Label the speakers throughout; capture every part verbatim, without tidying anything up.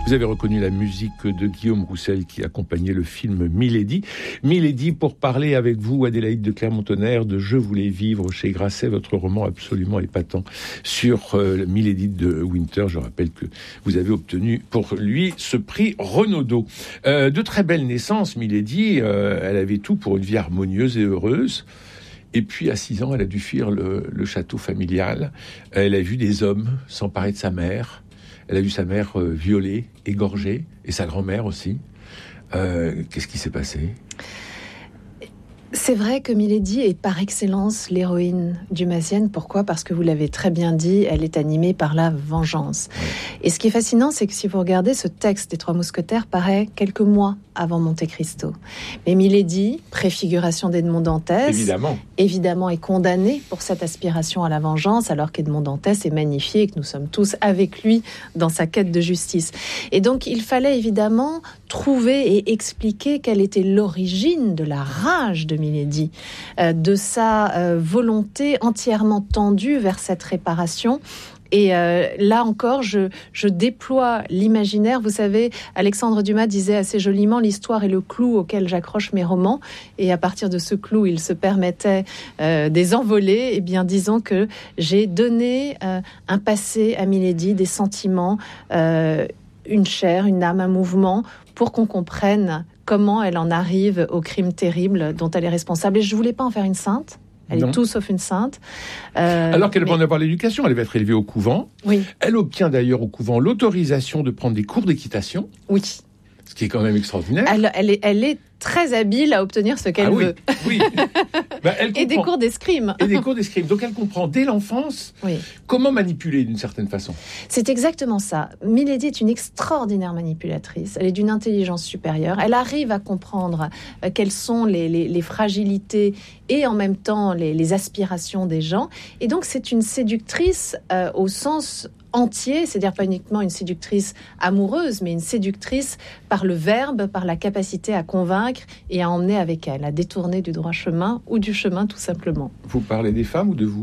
Speaker 1: Vous avez reconnu la musique de Guillaume Roussel qui accompagnait le film Milady. Milady, pour parler avec vous, Adélaïde de Clermont-Tonnerre, de Je voulais vivre chez Grasset, votre roman absolument épatant sur euh, Milady de Winter. Je rappelle que vous avez obtenu pour lui ce prix Renaudot. Euh, de très belles naissances, Milady. Euh, elle avait tout pour une vie harmonieuse et heureuse. Et puis, à six ans, elle a dû fuir le, le château familial. Elle a vu des hommes s'emparer de sa mère. Elle a vu sa mère euh, violée, égorgée, et sa grand-mère aussi. Euh, qu'est-ce qui s'est passé ?
Speaker 2: C'est vrai que Milady est par excellence l'héroïne dumassienne. Pourquoi ? Parce que vous l'avez très bien dit, elle est animée par la vengeance. Et ce qui est fascinant, c'est que si vous regardez, ce texte des Trois Mousquetaires paraît quelques mois avant Monte Cristo. Mais Milady, préfiguration d'Edmond Dantès,
Speaker 1: évidemment.
Speaker 2: évidemment est condamnée pour cette aspiration à la vengeance, alors qu'Edmond Dantès est magnifié et que nous sommes tous avec lui dans sa quête de justice. Et donc, il fallait évidemment trouver et expliquer quelle était l'origine de la rage de Milady, euh, de sa euh, volonté entièrement tendue vers cette réparation. Et euh, là encore, je, je déploie l'imaginaire. Vous savez, Alexandre Dumas disait assez joliment « L'histoire est le clou auquel j'accroche mes romans ». Et à partir de ce clou, il se permettait euh, des envolées. Eh bien, disons que j'ai donné euh, un passé à Milady, des sentiments, euh, une chair, une âme, un mouvement, pour qu'on comprenne comment elle en arrive au crime terrible dont elle est responsable. Et je ne voulais pas en faire une sainte. Elle non. est tout sauf une sainte.
Speaker 1: Euh, Alors qu'elle mais... va en avoir l'éducation, elle va être élevée au couvent.
Speaker 2: Oui.
Speaker 1: Elle obtient d'ailleurs au couvent l'autorisation de prendre des cours d'équitation.
Speaker 2: Oui.
Speaker 1: Ce qui est quand même extraordinaire.
Speaker 2: Elle, elle, est, elle est très habile à obtenir ce qu'elle
Speaker 1: ah, oui.
Speaker 2: veut.
Speaker 1: Oui. Ben, elle
Speaker 2: Et des cours d'escrime.
Speaker 1: Et des cours d'escrime. Donc elle comprend dès l'enfance
Speaker 2: oui. comment
Speaker 1: manipuler d'une certaine façon.
Speaker 2: C'est exactement ça. Milady est une extraordinaire manipulatrice. Elle est d'une intelligence supérieure. Elle arrive à comprendre euh, quelles sont les, les, les fragilités et en même temps les, les aspirations des gens. Et donc c'est une séductrice euh, au sens entier, c'est-à-dire pas uniquement une séductrice amoureuse, mais une séductrice par le verbe, par la capacité à convaincre et à emmener avec elle, à détourner du droit chemin ou du chemin tout simplement.
Speaker 1: Vous parlez des femmes ou de vous ?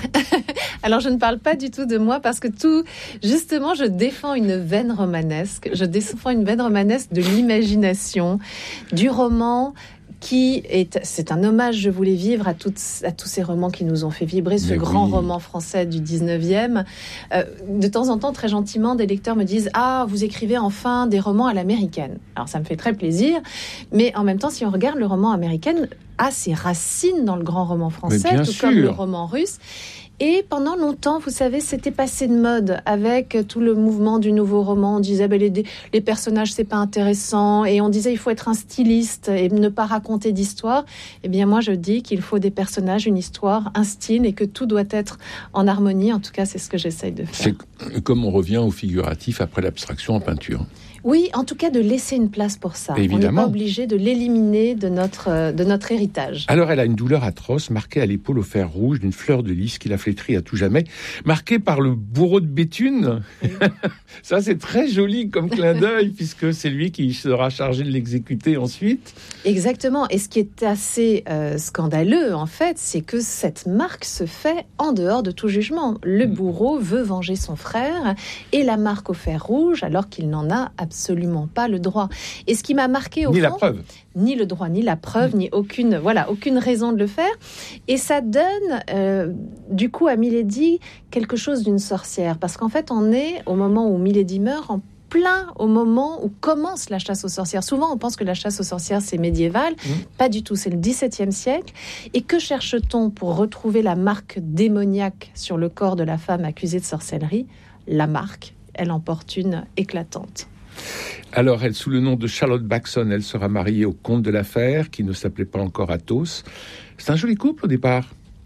Speaker 2: Alors, je ne parle pas du tout de moi parce que tout, justement, je défends une veine romanesque. Je défends une veine romanesque de l'imagination, du roman qui est, c'est un hommage, je voulais vivre à, toutes, à tous ces romans qui nous ont fait vibrer, ce
Speaker 1: Mais
Speaker 2: grand
Speaker 1: oui.
Speaker 2: roman français du dix-neuvième. Euh, de temps en temps, très gentiment, des lecteurs me disent « Ah, vous écrivez enfin des romans à l'américaine ». Alors, ça me fait très plaisir, mais en même temps, si on regarde le roman américain, a ses racines dans le grand roman français, tout
Speaker 1: sûr.
Speaker 2: comme le roman russe. Et pendant longtemps, vous savez, c'était passé de mode avec tout le mouvement du nouveau roman. On disait, ben, les, les personnages, c'est pas intéressant. Et on disait, il faut être un styliste et ne pas raconter d'histoire. Eh bien, moi, je dis qu'il faut des personnages, une histoire, un style et que tout doit être en harmonie. En tout cas, c'est ce que j'essaye de faire.
Speaker 1: C'est comme on revient au figuratif après l'abstraction en peinture.
Speaker 2: Oui, en tout cas, de laisser une place pour ça.
Speaker 1: Évidemment.
Speaker 2: On n'est pas obligé de l'éliminer de notre, de notre héritage.
Speaker 1: Alors, elle a une douleur atroce, marquée à l'épaule au fer rouge d'une fleur de lys qui la flétrit à tout jamais, marquée par le bourreau de Béthune. Oui. Ça, c'est très joli comme clin d'œil, puisque c'est lui qui sera chargé de l'exécuter ensuite.
Speaker 2: Exactement. Et ce qui est assez euh, scandaleux, en fait, c'est que cette marque se fait en dehors de tout jugement. Le bourreau veut venger son frère et la marque au fer rouge, alors qu'il n'en a absolument pas le droit. Et ce qui m'a marqué au
Speaker 1: ni
Speaker 2: fond,
Speaker 1: la preuve,
Speaker 2: ni le droit, ni la preuve, mmh. ni aucune, voilà, aucune raison de le faire. Et ça donne, euh, du coup, à Milady quelque chose d'une sorcière, parce qu'en fait, on est au moment où Milady meurt en plein au moment où commence la chasse aux sorcières. Souvent, on pense que la chasse aux sorcières, c'est médiéval. Mmh. Pas du tout, c'est le dix-septième siècle. Et que cherche-t-on pour retrouver la marque démoniaque sur le corps de la femme accusée de sorcellerie ? La marque, elle en porte une éclatante.
Speaker 1: Alors, elle, sous le nom de Charlotte Baxon, elle sera mariée au comte de la Fère, qui ne s'appelait pas encore Athos. C'est un joli couple au départ.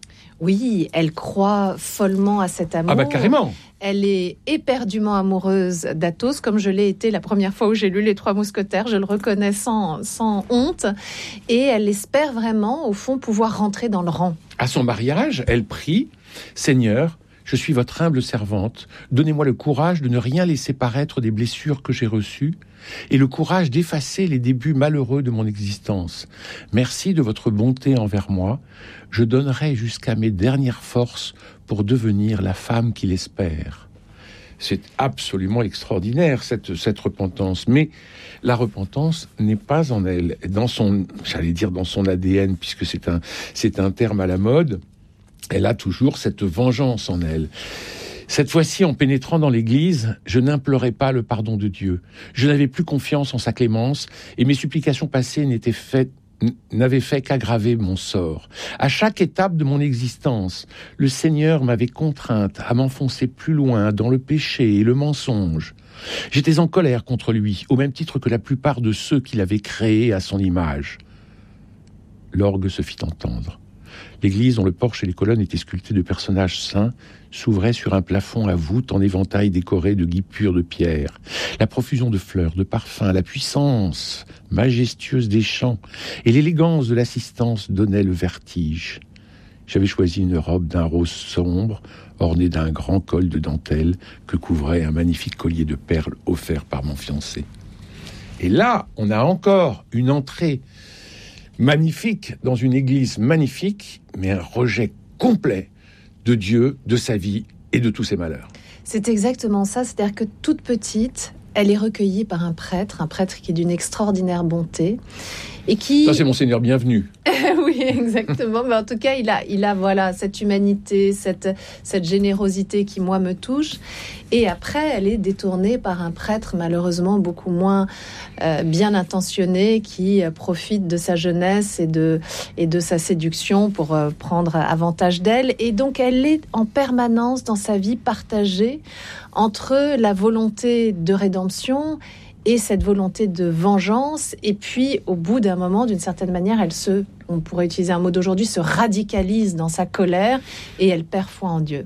Speaker 2: Oui, elle croit follement à cet amour.
Speaker 1: Ah bah carrément.
Speaker 2: Elle est éperdument amoureuse d'Athos, comme je l'ai été la première fois où j'ai lu Les Trois Mousquetaires. Je le reconnais sans, sans honte. Et elle espère vraiment, au fond, pouvoir rentrer dans le rang.
Speaker 1: À son mariage, elle prie « Seigneur, je suis votre humble servante. Donnez-moi le courage de ne rien laisser paraître des blessures que j'ai reçues et le courage d'effacer les débuts malheureux de mon existence. Merci de votre bonté envers moi. Je donnerai jusqu'à mes dernières forces pour devenir la femme qu'il espère. » C'est absolument extraordinaire, cette, cette repentance. Mais la repentance n'est pas en elle. Dans son, j'allais dire dans son A D N, puisque c'est un, c'est un terme à la mode, elle a toujours cette vengeance en elle. Cette fois-ci, en pénétrant dans l'église, je n'implorais pas le pardon de Dieu. Je n'avais plus confiance en sa clémence, et mes supplications passées n'étaient faites n'avait fait qu'aggraver mon sort. À chaque étape de mon existence, le Seigneur m'avait contrainte à m'enfoncer plus loin dans le péché et le mensonge. J'étais en colère contre lui, au même titre que la plupart de ceux qu'il avait créés à son image. L'orgue se fit entendre. L'église, dont le porche et les colonnes étaient sculptés de personnages saints, s'ouvrait sur un plafond à voûte en éventail décoré de guipures de pierre. La profusion de fleurs, de parfums, la puissance majestueuse des chants et l'élégance de l'assistance donnaient le vertige. J'avais choisi une robe d'un rose sombre, ornée d'un grand col de dentelle que couvrait un magnifique collier de perles offert par mon fiancé. Et là, on a encore une entrée magnifique dans une église magnifique, mais un rejet complet de Dieu, de sa vie et de tous ses malheurs.
Speaker 2: C'est exactement ça, c'est-à-dire que toute petite, elle est recueillie par un prêtre, un prêtre qui est d'une extraordinaire bonté et qui...
Speaker 1: Ça, c'est Monseigneur Bienvenu.
Speaker 2: Oui, exactement. Mais en tout cas, il a, il a voilà, cette humanité, cette, cette générosité qui, moi, me touche. Et après, elle est détournée par un prêtre, malheureusement, beaucoup moins euh, bien intentionné, qui euh, profite de sa jeunesse et de, et de sa séduction pour euh, prendre avantage d'elle. Et donc, elle est en permanence dans sa vie partagée entre la volonté de rédemption et cette volonté de vengeance, et puis au bout d'un moment, d'une certaine manière, elle se, on pourrait utiliser un mot d'aujourd'hui, se radicalise dans sa colère et elle perd foi en Dieu.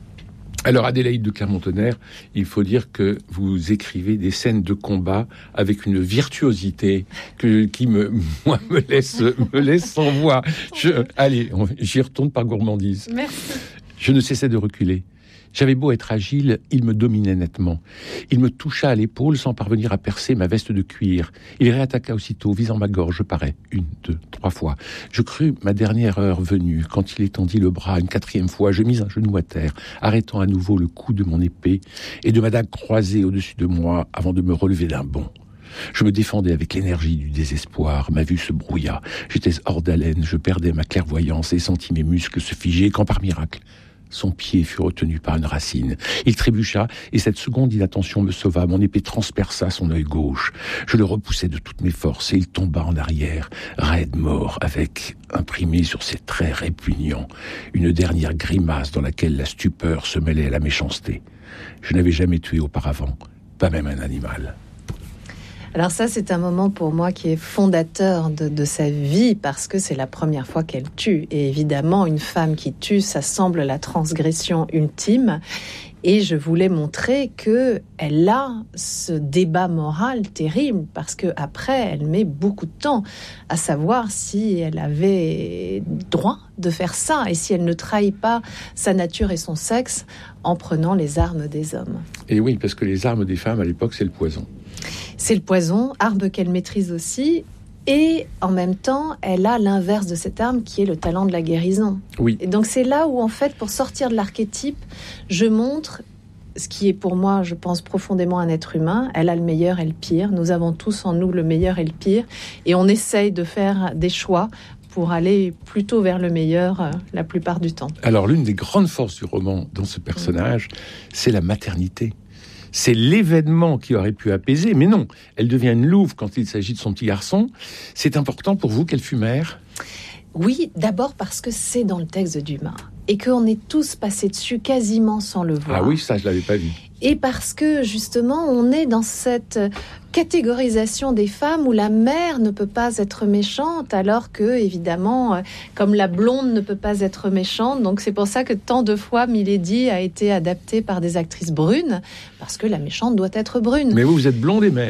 Speaker 1: Alors Adélaïde de Clermont-Tonnerre, il faut dire que vous écrivez des scènes de combat avec une virtuosité que, qui me, moi, me laisse, me laisse sans voix. Je, allez, on, j'y retourne par gourmandise.
Speaker 2: Merci.
Speaker 1: Je ne cessais de reculer. J'avais beau être agile, il me dominait nettement. Il me toucha à l'épaule sans parvenir à percer ma veste de cuir. Il réattaqua aussitôt, visant ma gorge, je parais. Une, deux, trois fois. Je crus ma dernière heure venue. Quand il étendit le bras une quatrième fois, je mis un genou à terre, arrêtant à nouveau le coup de mon épée et de ma dague croisée au-dessus de moi avant de me relever d'un bond. Je me défendais avec l'énergie du désespoir. Ma vue se brouilla. J'étais hors d'haleine. Je perdais ma clairvoyance et sentis mes muscles se figer quand, par miracle, son pied fut retenu par une racine. Il trébucha, et cette seconde d'inattention me sauva. Mon épée transperça son œil gauche. Je le repoussai de toutes mes forces, et il tomba en arrière, raide mort, avec, imprimé sur ses traits répugnants, une dernière grimace dans laquelle la stupeur se mêlait à la méchanceté. Je n'avais jamais tué auparavant, pas même un animal.
Speaker 2: Alors ça, c'est un moment pour moi qui est fondateur de, de sa vie, parce que c'est la première fois qu'elle tue. Et évidemment, une femme qui tue, ça semble la transgression ultime. Et je voulais montrer que elle a ce débat moral terrible, parce que après, elle met beaucoup de temps à savoir si elle avait droit de faire ça et si elle ne trahit pas sa nature et son sexe en prenant les armes des hommes.
Speaker 1: Et oui, parce que les armes des femmes à l'époque, c'est le poison.
Speaker 2: C'est le poison, arme qu'elle maîtrise aussi, et en même temps, elle a l'inverse de cette arme qui est le talent de la guérison.
Speaker 1: Oui.
Speaker 2: Et donc c'est là où, en fait, pour sortir de l'archétype, je montre ce qui est pour moi, je pense, profondément un être humain. Elle a le meilleur et le pire. Nous avons tous en nous le meilleur et le pire, et on essaye de faire des choix pour aller plutôt vers le meilleur euh, la plupart du temps.
Speaker 1: Alors, l'une des grandes forces du roman dans ce personnage, mmh. c'est la maternité. C'est l'événement qui aurait pu apaiser, mais non, elle devient une louve quand il s'agit de son petit garçon. C'est important pour vous qu'elle fût mère ?
Speaker 2: Oui, d'abord parce que c'est dans le texte de Dumas et qu'on est tous passés dessus quasiment sans le voir.
Speaker 1: Ah oui, ça je l'avais pas vu.
Speaker 2: Et parce que justement, on est dans cette catégorisation des femmes où la mère ne peut pas être méchante, alors que, évidemment, comme la blonde ne peut pas être méchante, donc c'est pour ça que tant de fois Milady a été adaptée par des actrices brunes, parce que la méchante doit être brune.
Speaker 1: Mais vous, vous êtes blonde et mère.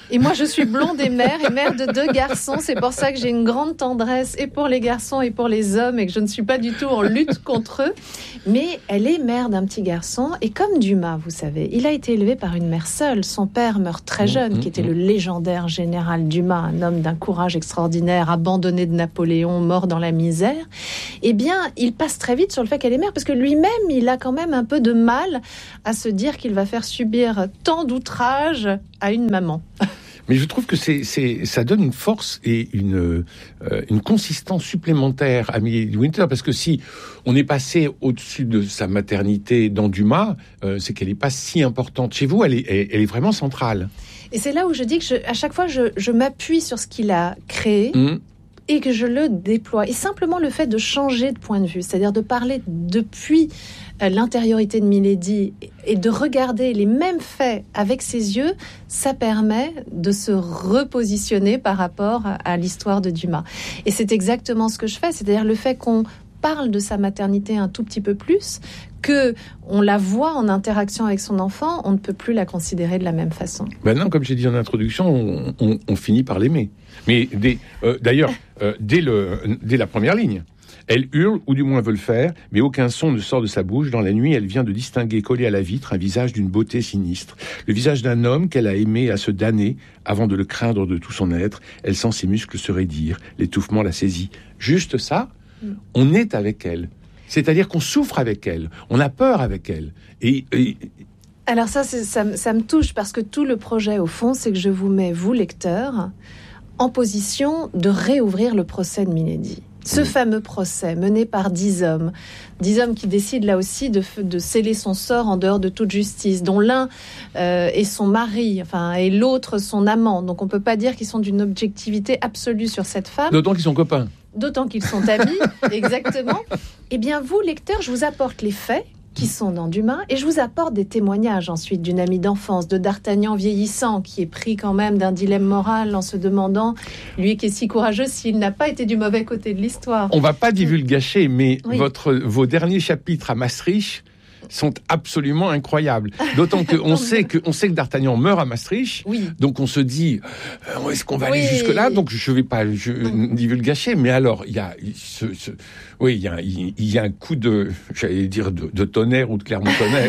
Speaker 2: Et moi, je suis blonde et mère, et mère de deux garçons. C'est pour ça que j'ai une grande tendresse et pour les garçons et pour les hommes, et que je ne suis pas du tout en lutte contre eux. Mais elle est mère d'un petit garçon, et comme Dumas, vous savez, il a été élevé par une mère seule. Son père meurt très jeune, qui était le légendaire général Dumas, un homme d'un courage extraordinaire, abandonné de Napoléon, mort dans la misère. Eh bien, il passe très vite sur le fait qu'elle est mère, parce que lui-même, il a quand même un peu de mal à se dire qu'il va faire subir tant d'outrages à une maman.
Speaker 1: Mais je trouve que c'est, c'est, ça donne une force et une, euh, une consistance supplémentaire à Milady de Winter, parce que si on est passé au-dessus de sa maternité dans Dumas, euh, c'est qu'elle n'est pas si importante. Chez vous, elle est, elle, elle est vraiment centrale.
Speaker 2: Et c'est là où je dis que je, à chaque fois, je, je m'appuie sur ce qu'il a créé. Mmh. Et que je le déploie. Et simplement le fait de changer de point de vue, c'est-à-dire de parler depuis l'intériorité de Milady et de regarder les mêmes faits avec ses yeux, ça permet de se repositionner par rapport à l'histoire de Dumas. Et c'est exactement ce que je fais, c'est-à-dire le fait qu'on parle de sa maternité un tout petit peu plus, que on la voit en interaction avec son enfant, on ne peut plus la considérer de la même façon.
Speaker 1: Ben non, comme j'ai dit en introduction, on, on, on finit par l'aimer. Mais dès, euh, d'ailleurs, euh, dès, le, dès la première ligne, elle hurle, ou du moins veut le faire, mais aucun son ne sort de sa bouche. Dans la nuit, elle vient de distinguer, collé à la vitre, un visage d'une beauté sinistre. Le visage d'un homme qu'elle a aimé à se damner avant de le craindre de tout son être. Elle sent ses muscles se raidir. L'étouffement la saisit. Juste ça, on est avec elle. C'est-à-dire qu'on souffre avec elle. On a peur avec elle. Et... et
Speaker 2: Alors ça, c'est, ça, ça me touche, parce que tout le projet, au fond, c'est que je vous mets, vous, lecteurs, en position de réouvrir le procès de Milady. Ce oui. fameux procès mené par dix hommes, dix hommes qui décident là aussi de, de sceller son sort en dehors de toute justice, dont l'un euh, est son mari, enfin, et l'autre son amant. Donc on peut pas dire qu'ils sont d'une objectivité absolue sur cette femme.
Speaker 1: D'autant qu'ils sont copains.
Speaker 2: D'autant qu'ils sont amis, exactement. Eh bien, vous, lecteurs, je vous apporte les faits qui sont dans Dumas, et je vous apporte des témoignages ensuite d'une amie d'enfance, de D'Artagnan vieillissant, qui est pris quand même d'un dilemme moral en se demandant, lui qui est si courageux, s'il n'a pas été du mauvais côté de l'histoire.
Speaker 1: On va pas divulgacher, mais oui. votre, vos derniers chapitres à Maastricht sont absolument incroyables. D'autant qu'on sait que, on sait que D'Artagnan meurt à Maastricht, oui. donc on se dit, euh, est-ce qu'on va oui. aller jusque-là ? Donc je ne vais pas je, divulgacher, mais alors, il y a ce... ce Oui, il y a, il y a un coup de, j'allais dire, de, de tonnerre ou de Clermont-Tonnerre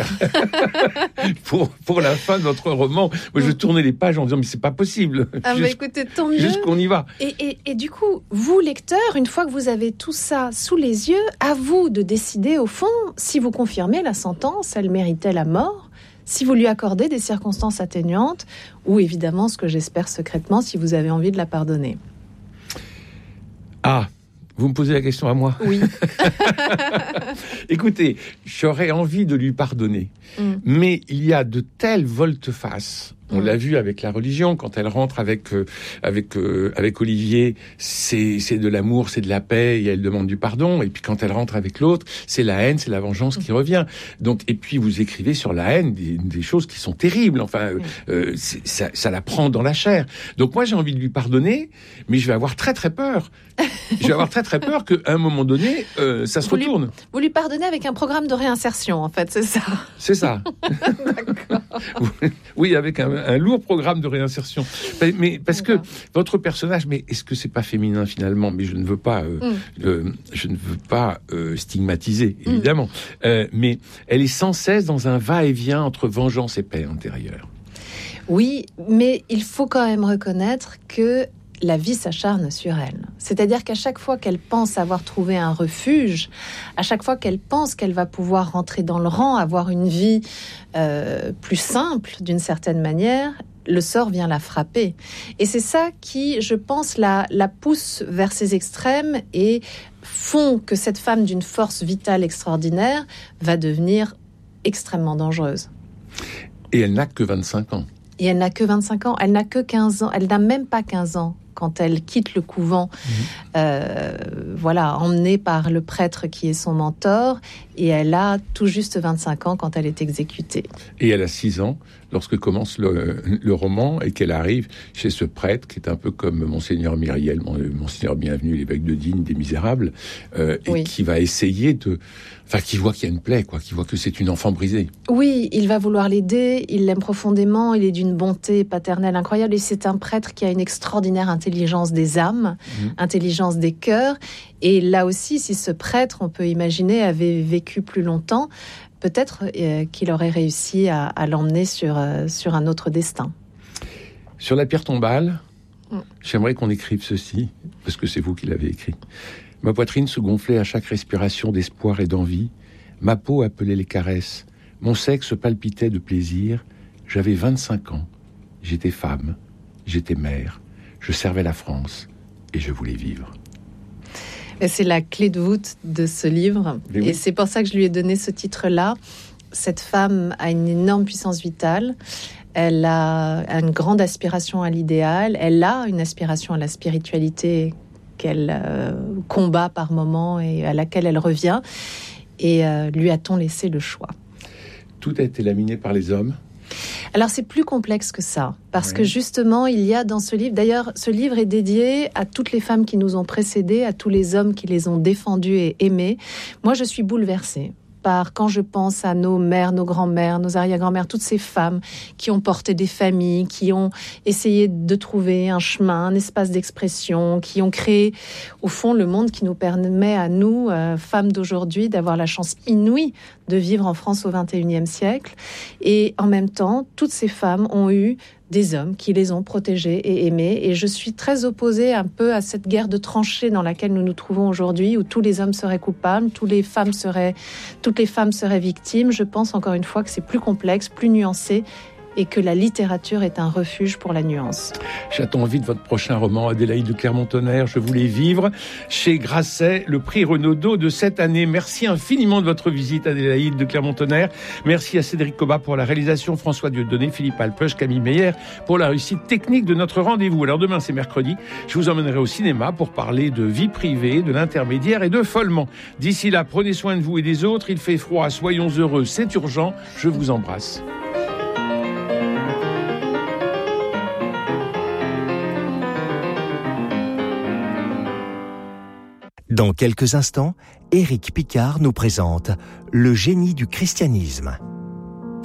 Speaker 1: pour, pour la fin de votre roman. Moi, je tournais les pages en disant, mais c'est pas possible.
Speaker 2: Ah, bah écoutez, tant mieux.
Speaker 1: Juste qu'on y va.
Speaker 2: Et, et, et du coup, vous, lecteurs, une fois que vous avez tout ça sous les yeux, à vous de décider, au fond, si vous confirmez la sentence, elle méritait la mort, si vous lui accordez des circonstances atténuantes, ou évidemment, ce que j'espère secrètement, si vous avez envie de la pardonner.
Speaker 1: Ah, vous me posez la question à moi ?
Speaker 2: Oui.
Speaker 1: Écoutez, j'aurais envie de lui pardonner. Mm. Mais il y a de telles volte-face. On mm. l'a vu avec la religion, quand elle rentre avec euh, avec euh, avec Olivier, c'est c'est de l'amour, c'est de la paix, et elle demande du pardon. Et puis quand elle rentre avec l'autre, c'est la haine, c'est la vengeance mm. qui revient. Donc et puis vous écrivez sur la haine des, des choses qui sont terribles. Enfin, mm. euh, c'est, ça, ça la prend dans la chair. Donc moi j'ai envie de lui pardonner, mais je vais avoir très très peur. Je vais avoir très très peur qu'à un moment donné, euh, ça se
Speaker 2: vous
Speaker 1: retourne.
Speaker 2: Lui, vous lui pardonnez avec un programme de réinsertion, en fait, c'est ça ?
Speaker 1: C'est ça.
Speaker 2: D'accord.
Speaker 1: Oui, avec un, un lourd programme de réinsertion. Mais parce que votre personnage, mais est-ce que c'est pas féminin finalement ? Mais je ne veux pas, euh, mm. euh, je ne veux pas euh, stigmatiser, évidemment. Mm. Euh, mais elle est sans cesse dans un va-et-vient entre vengeance et paix intérieure.
Speaker 2: Oui, mais il faut quand même reconnaître que la vie s'acharne sur elle. C'est-à-dire qu'à chaque fois qu'elle pense avoir trouvé un refuge, à chaque fois qu'elle pense qu'elle va pouvoir rentrer dans le rang, avoir une vie euh, plus simple d'une certaine manière, le sort vient la frapper. Et c'est ça qui, je pense, la, la pousse vers ces extrêmes et font que cette femme d'une force vitale extraordinaire va devenir extrêmement dangereuse.
Speaker 1: Et elle n'a que vingt-cinq ans.
Speaker 2: Et elle n'a que vingt-cinq ans, elle n'a que quinze ans, elle n'a même pas quinze ans quand elle quitte le couvent. Mmh. Euh, voilà, emmenée par le prêtre qui est son mentor, et elle a tout juste vingt-cinq ans quand elle est exécutée.
Speaker 1: Et elle a six ans lorsque commence le, le roman et qu'elle arrive chez ce prêtre qui est un peu comme Monseigneur Myriel, Monseigneur Bienvenu, l'évêque de Digne, des Misérables, euh, et oui. qui va essayer de... Enfin, qui voit qu'il y a une plaie, quoi, qui voit que c'est une enfant brisée.
Speaker 2: Oui, il va vouloir l'aider, il l'aime profondément, il est d'une bonté paternelle incroyable, et c'est un prêtre qui a une extraordinaire intelligence des âmes, mmh. intelligence des cœurs. Et là aussi, si ce prêtre, on peut imaginer, avait vécu plus longtemps, peut-être euh, qu'il aurait réussi à, à l'emmener sur, euh, sur un autre destin.
Speaker 1: Sur la pierre tombale, mmh. j'aimerais qu'on écrive ceci, parce que c'est vous qui l'avez écrit. Ma poitrine se gonflait à chaque respiration d'espoir et d'envie. Ma peau appelait les caresses. Mon sexe palpitait de plaisir. J'avais vingt-cinq ans. J'étais femme. J'étais mère. Je servais la France. Et je voulais vivre.
Speaker 2: Et c'est la clé de voûte de ce livre.
Speaker 1: Et, oui.
Speaker 2: et c'est pour ça que je lui ai donné ce titre-là. Cette femme a une énorme puissance vitale. Elle a une grande aspiration à l'idéal. Elle a une aspiration à la spiritualité qu'elle euh, combat par moments et à laquelle elle revient. Et euh, lui a-t-on laissé le choix ?
Speaker 1: Tout a été laminé par les hommes ?
Speaker 2: Alors c'est plus complexe que ça, parce
Speaker 1: oui.
Speaker 2: que justement, il y a dans ce livre... D'ailleurs, ce livre est dédié à toutes les femmes qui nous ont précédées, à tous les hommes qui les ont défendues et aimées. Moi, je suis bouleversée par, quand je pense à nos mères, nos grands-mères, nos arrière-grand-mères, toutes ces femmes qui ont porté des familles, qui ont essayé de trouver un chemin, un espace d'expression, qui ont créé, au fond, le monde qui nous permet à nous, euh, femmes d'aujourd'hui, d'avoir la chance inouïe de vivre en France au vingt et unième siècle. Et en même temps, toutes ces femmes ont eu des hommes qui les ont protégées et aimées. Et je suis très opposée un peu à cette guerre de tranchées dans laquelle nous nous trouvons aujourd'hui, où tous les hommes seraient coupables, toutes les femmes seraient, toutes les femmes seraient victimes. Je pense encore une fois que c'est plus complexe, plus nuancé, et que la littérature est un refuge pour la nuance.
Speaker 1: J'attends vite votre prochain roman, Adélaïde de Clermont-Tonnerre, Je voulais vivre, chez Grasset, le prix Renaudot de cette année. Merci infiniment de votre visite, Adélaïde de Clermont-Tonnerre. Merci à Cédric Cobat pour la réalisation, François Dieudonné, Philippe Alpeuch, Camille Meyer pour la réussite technique de notre rendez-vous. Alors demain, c'est mercredi, je vous emmènerai au cinéma pour parler de vie privée, de l'intermédiaire et de follement. D'ici là, prenez soin de vous et des autres. Il fait froid, soyons heureux, c'est urgent. Je vous embrasse.
Speaker 3: Dans quelques instants, Éric Picard nous présente Le génie du christianisme.